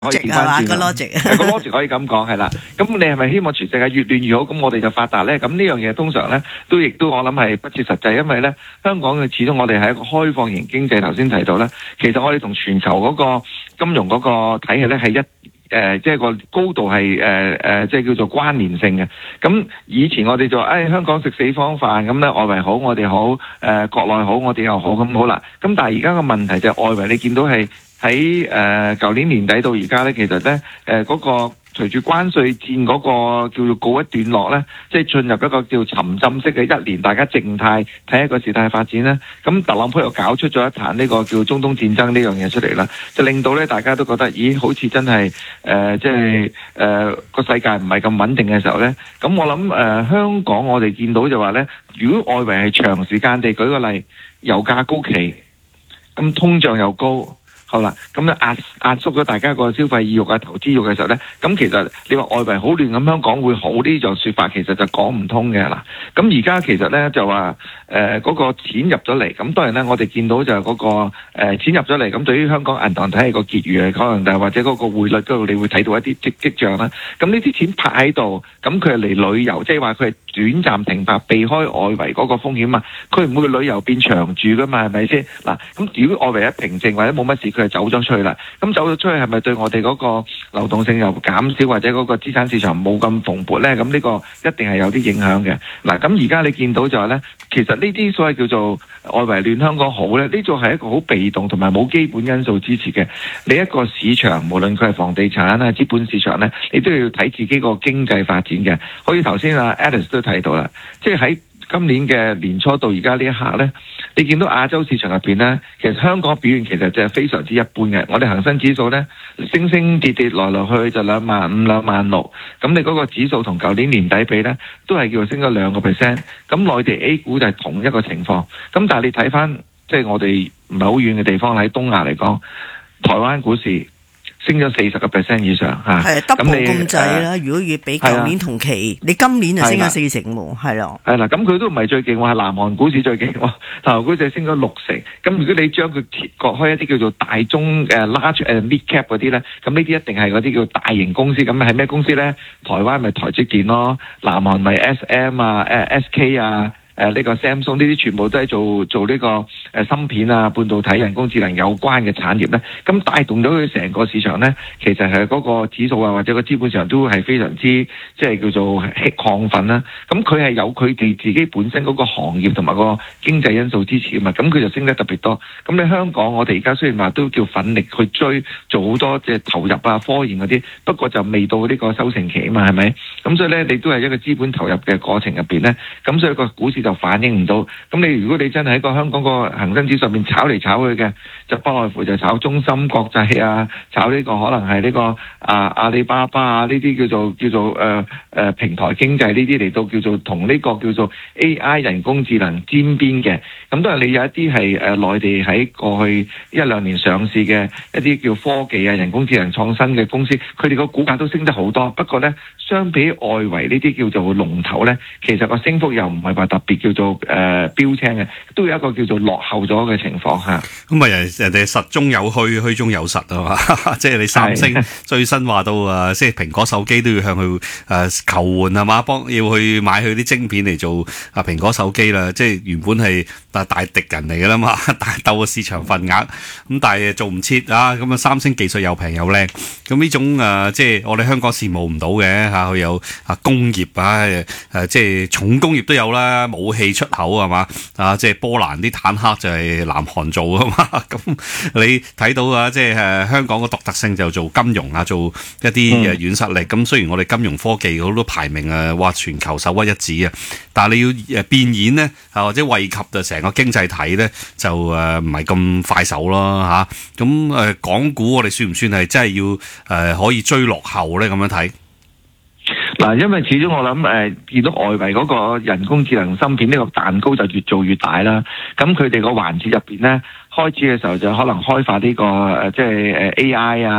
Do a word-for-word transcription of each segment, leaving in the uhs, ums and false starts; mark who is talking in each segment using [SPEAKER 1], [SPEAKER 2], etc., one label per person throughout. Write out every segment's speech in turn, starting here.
[SPEAKER 1] 可以調翻轉
[SPEAKER 2] 個 logic
[SPEAKER 1] 係個 logic 可以咁講係啦。咁你係咪希望全世界越亂越好？咁我哋就發達咧？咁呢樣嘢通常咧都亦都我諗係不切實際，因為咧香港嘅始終我哋係一個開放型經濟。頭先提到咧，其實我哋同全球嗰個金融嗰個體系咧係一誒，即、呃、係、就是、個高度係誒誒，即、呃、係、呃、叫做關聯性嘅。咁以前我哋就話誒、哎、香港食四方飯咁咧，外圍好我哋好，誒、呃、國內好我哋又好咁好啦。咁但係而家個問題就係外圍你見到係。喺誒舊年年底到而家咧，其實咧誒嗰個隨住關稅戰嗰個叫做告一段落咧，即係進入一個叫沉浸式嘅一年，大家靜態睇一個事態發展咧。咁特朗普又搞出咗一壇呢個叫中東戰爭呢樣嘢出嚟啦，就令到咧大家都覺得，咦，好似真係誒即係誒個世界唔係咁穩定嘅時候咧。咁我諗誒、呃、香港我哋見到就話咧，如果外圍係長時間地舉個例，油價高企，咁通脹又高。好啦，咁咧壓壓縮咗大家個消費意欲啊、投資欲嘅時候咧，咁其實你話外圍好亂咁，香港會好呢種説法，其實就講唔通嘅啦。咁而家其實咧就話誒嗰個錢入咗嚟，咁當然咧我哋見到就係嗰、那個誒、呃、錢入咗嚟，咁對於香港銀行體系個結餘可能就或者嗰個匯率嗰度，你會睇到一啲跡跡象啦。咁呢啲錢拍喺度，咁佢係嚟旅遊，即係話佢係短暫停泊，避開外圍嗰個風險嘛。佢唔會旅遊變長住噶嘛，係咪先？嗱，咁如果外圍一平靜或者冇乜事，佢係走咗出去啦。咁走咗出去係咪對我哋嗰個流動性又減少，或者嗰個資產市場冇咁蓬勃咧？咁呢個一定係有啲影響嘅。嗱，咁而家你見到就係咧，其實呢啲所謂叫做外圍亂香港好咧，呢個係一個好被動同埋冇基本因素支持嘅。你一個市場，無論佢係房地產啊、資本市場咧，你都要睇自己個經濟發展嘅。好似頭先阿 Alice 都提到啦，即係喺今年嘅年初到而家呢一刻咧，你見到亞洲市場入邊咧，其實香港表現其實就係非常之一般嘅。我哋恒生指數咧升升跌跌來來去就兩萬五、兩萬六，咁你嗰個指數同舊年年底比咧，都係叫做升咗兩個 percent。咁內地 A 股就係同一個情況。咁但係你睇翻即係我哋唔係好遠嘅地方，喺東亞嚟講，台灣股市升咗四十個 percent 以上嚇，
[SPEAKER 2] 係 double 咁滯啦。如果要比舊年同期，你今年就升咗四成喎，係咯。
[SPEAKER 1] 係啦，咁佢都唔係最勁喎，係南韓股市最勁喎，南韓股市升咗六成。咁如果你將佢切割開一啲叫做大中誒 large 誒 mid cap 嗰啲咧，咁呢啲一定係嗰啲叫大型公司。咁係咩公司咧？台灣咪台積電咯，南韓咪 S M 啊、誒 S K 啊。誒、呃、呢、這個 Samsung 呢啲全部都係做做呢、這個誒、呃、芯片啊、半導體、人工智能有關嘅產業咧，咁帶動咗佢成個市場咧，其實係嗰個指數啊或者個資本上都係非常之即係叫做亢奮啦。咁佢係有佢哋自己本身嗰個行業同埋個經濟因素支持啊嘛，咁佢就升得特別多。咁你香港我哋而家雖然話都叫奮力去追做好多即係投入啊、科研嗰啲，不過就未到呢個收成期啊嘛，係咪？咁所以咧，你都係一個資本投入嘅過程入邊咧，咁所以個股市就反映唔到，咁你如果你真係喺個香港個恒生指數上面炒嚟炒去嘅，就不外乎就炒中芯國際啊，炒呢個可能係呢、這個啊阿里巴巴啊呢啲叫做叫做誒誒、呃呃、平台經濟呢啲嚟到叫做同呢個叫做 A I 人工智能沾邊嘅，咁當然你有一啲係誒內地喺過去一兩年上市嘅一啲叫科技啊人工智能創新嘅公司，佢哋個股價都升得好多，不過咧相比外圍呢啲叫做龍頭咧，其實個升幅又唔係話特別叫做誒、呃、標青嘅，都有一個叫做落後咗嘅情況嚇。
[SPEAKER 3] 咁啊人人哋實中有虛，虛中有實啊嘛，即係你三星最新話到啊，即係蘋果手機都要向佢誒、呃、求援係嘛，幫要去買佢啲晶片嚟做啊蘋果手機啦，即係原本係大大敵人嚟㗎啦嘛，大鬥個市場份額，咁但係做唔切啊，咁啊三星技術又平又靚，咁呢種誒、啊、即係我哋香港羨慕唔到嘅嚇，佢有啊工業啊誒、啊、即係重工業都有啦，武器出口係嘛啊，即係波蘭啲坦克就係南韓做啊嘛，咁你睇到啊，即係誒香港個獨特性就做金融啊，做一啲誒軟實力。咁、嗯、雖然我哋金融科技好多排名啊，哇全球首屈一指啊，但係你要誒變現咧啊，或者惠及就成個經濟體咧，就誒唔係咁快手咯嚇。咁誒港股我哋算唔算係真係要誒可以追落後咧？咁樣睇？
[SPEAKER 1] 嗱，因為始終我諗誒見到外圍嗰個人工智能芯片呢個蛋糕就越做越大啦。咁佢哋個環節入邊咧，開始嘅時候就可能開發呢、這個誒即係誒 A I 啊。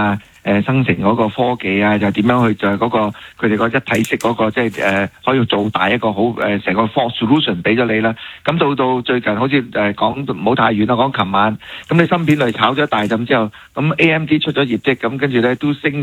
[SPEAKER 1] 誒生成嗰個科技啊，就點樣去就係嗰個佢哋個一體式嗰個即係誒可以做大一個好誒成個 for solution 俾咗你啦。咁到到最近好似誒講唔好太遠啦，講琴晚咁你芯片類炒咗一大陣之後，咁 A M D 出咗業績，咁跟住咧都升。